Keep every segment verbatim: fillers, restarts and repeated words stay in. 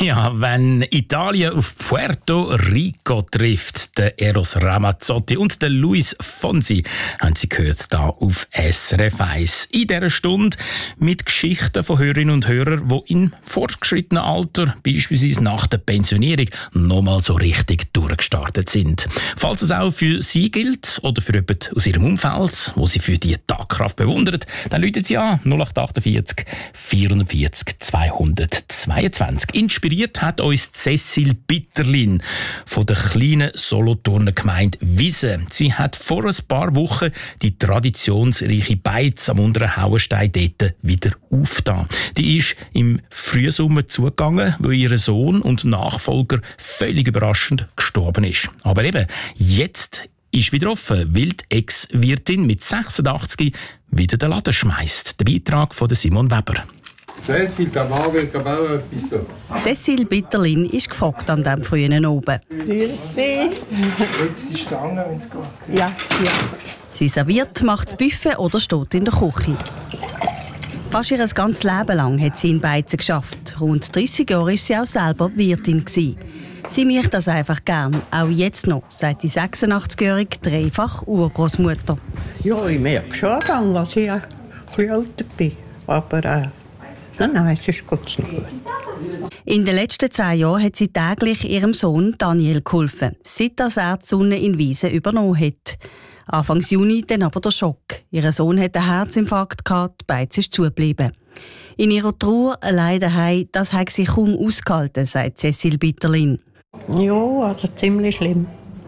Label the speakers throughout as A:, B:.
A: Ja, wenn Italien auf Puerto Rico trifft, der Eros Ramazzotti und der Luis Fonsi, haben Sie gehört, da auf S R F eins. In dieser Stunde mit Geschichten von Hörerinnen und Hörern, die in fortgeschrittenem Alter, beispielsweise nach der Pensionierung, nochmal so richtig durchgestartet sind. Falls es auch für Sie gilt oder für jemanden aus Ihrem Umfeld, wo Sie für die Tagkraft bewundern, dann rufen Sie an null acht achtundvierzig vierundvierzig zweihundertzweiundzwanzig. Inspiriert hat uns Cecil Bitterlin von der kleinen Solothurner Gemeinde Wiesen. Sie hat vor ein paar Wochen die traditionsreiche Beiz am unteren Hauenstein dort wieder aufgetan. Die ist im Frühsommer zugegangen, weil ihr Sohn und Nachfolger völlig überraschend gestorben ist. Aber eben, jetzt ist wieder offen, weil die Ex-Wirtin mit sechsundachtzig wieder den Laden schmeisst. Der Beitrag von Simon Weber.
B: Cecil, der Mann will auch etwas tun.
C: Cecil Bitterlin ist gefragt an diesem frühen Oben.
D: Grüezi.
B: Jetzt die Stange, wenn es geht.
D: Ja, ja.
C: Sie serviert, macht das Buffet oder steht in der Küche. Fast ihr ganzes Leben lang hat sie in Beizen geschafft. Rund dreissig Jahre war sie auch selber Wirtin. Sie macht das einfach gern, auch jetzt noch, sagt die sechsundachtzigjährige dreifach Urgroßmutter.
D: Ja, ich merke schon, dass ich ein bisschen älter bin. Aber äh, nein, nein, es ist gut so gut.
C: In den letzten zehn Jahren hat sie täglich ihrem Sohn Daniel geholfen, seit er die Sonne in Wiesen übernommen hat. Anfangs Juni dann aber der Schock. Ihr Sohn hatte einen Herzinfarkt gehabt, die Beiz ist zugeblieben. In ihrer Trauer allein daheim, das hat sie kaum ausgehalten, sagt Cecil Bitterlin.
D: Ja, also ziemlich schlimm.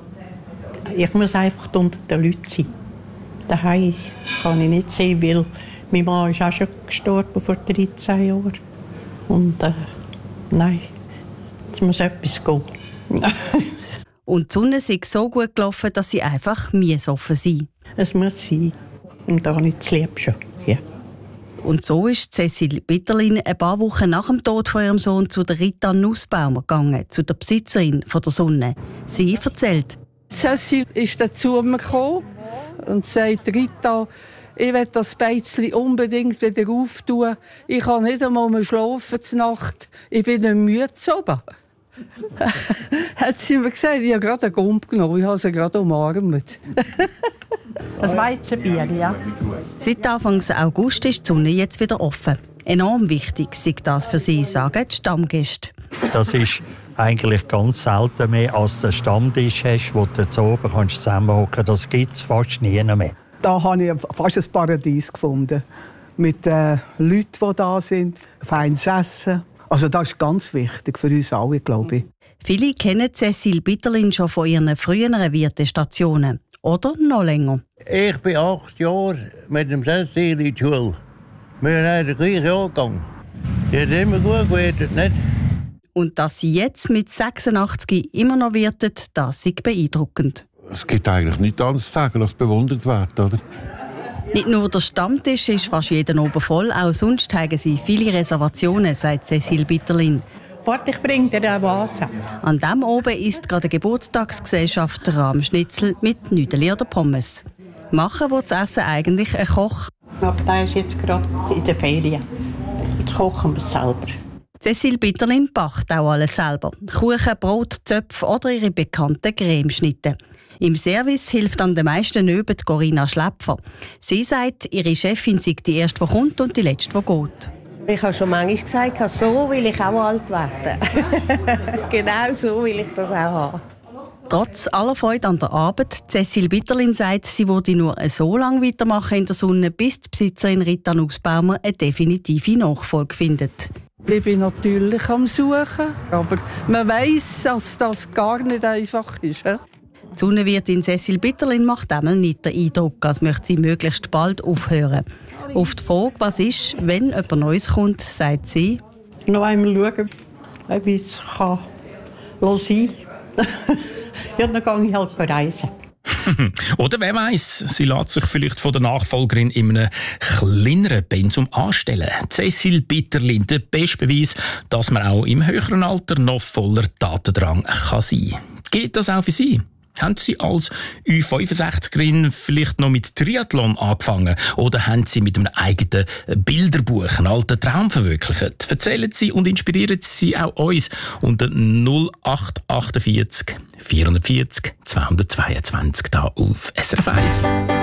D: Ich muss einfach unter den Leuten sein. Daheim kann ich nicht sehen, weil mein Mann ist auch schon gestorben vor dreizehn Jahren. Und äh, nein, es muss etwas gehen.
C: Und die Sonne sei so gut gelaufen, dass sie einfach offen sein.
D: Es muss sein. Und da nicht zu lieb schon. Ja.
C: Und so ist Cecil Bitterlin ein paar Wochen nach dem Tod von ihrem Sohn zu der Rita Nussbaumer gegangen, zu der Besitzerin von der Sonne. Sie erzählt.
E: Cecil ist dann zu mir gekommen und sagt, Rita, ich will das Beizli unbedingt wieder auftun. Ich kann nicht einmal mehr schlafen zur Nacht. Ich bin nicht müde zu oben. Hat sie mir gesagt, ich habe gerade einen Gump genommen, ich habe sie gerade umarmt.
D: Das Weizenbier, ja.
C: Seit Anfang August ist die Sonne jetzt wieder offen. Enorm wichtig sei das für sie, sagen die Stammgäste.
F: Das ist eigentlich ganz selten mehr, als der Stammtisch hast, wo du zu oben kannst zusammenhocken. Das gibt es fast nie mehr.
G: Da habe ich fast ein Paradies gefunden. Mit den Leuten, die da sind, feines Essen. Also das ist ganz wichtig für uns alle, glaube ich.
C: Viele kennen Cecil Bitterlin schon von ihren früheren Wirtestationen. Oder noch länger.
H: Ich bin acht Jahre mit dem Cecil in die Schule. Wir haben den gleichen Jahrgang. Die hat immer gut gewirtet, nicht?
C: Und dass sie jetzt mit sechsundachtzig immer noch wirtet, das ist beeindruckend.
B: Es gibt eigentlich nichts anderes zu sagen als bewundernswert, oder?
C: Nicht nur der Stammtisch ist fast jeden oben voll, auch sonst haben sie viele Reservationen, sagt Cecil Bitterlin.
D: Warte, ich bringe dir eine Vase.
C: An diesem oben ist gerade die Geburtstagsgesellschaft Rahmschnitzel mit Nüdeli oder Pommes. Machen will das Essen eigentlich ein Koch.
D: Aber der ist jetzt gerade in der Ferien. Jetzt kochen wir es selber.
C: Cecil Bitterlin backt auch alles selber. Kuchen, Brot, Zöpfe oder ihre bekannten Cremeschnitte. Im Service hilft an den meisten Öben Corinna Schläpfer. Sie sagt, ihre Chefin sei die erste, die kommt und die letzte, die geht.
I: Ich habe schon manchmal gesagt, so will ich auch alt werden. Genau so will ich das auch haben.
C: Trotz aller Freude an der Arbeit, Cecil Bitterlin sagt, sie würde nur so lange weitermachen in der Sonne, bis die Besitzerin Rita Nussbaumer eine definitive Nachfolge findet.
E: Ich bin natürlich am Suchen, aber man weiss, dass das gar nicht einfach ist. He?
C: Die Sonnenwirtin Cecil Bitterlin macht einmal nicht den Eindruck, als möchte sie möglichst bald aufhören. Auf die Frage, was ist, wenn jemand Neues kommt, sagt sie:
D: Noch einmal schauen, ob ich es kann sein kann. Ja, dann gehe ich halt reisen.
A: Oder wer weiß, sie lässt sich vielleicht von der Nachfolgerin in einem kleineren Pensum anstellen. Cecil Bitterlin, der beste Beweis, dass man auch im höheren Alter noch voller Tatendrang kann sein kann. Gilt das auch für Sie? Haben Sie als Ü fünfundsechzigerin vielleicht noch mit Triathlon angefangen oder haben Sie mit einem eigenen Bilderbuch einen alten Traum verwirklicht? Erzählen Sie und inspirieren Sie auch uns unter null acht achtundvierzig vierhundertvierzig zweihundertzweiundzwanzig da auf S R F eins.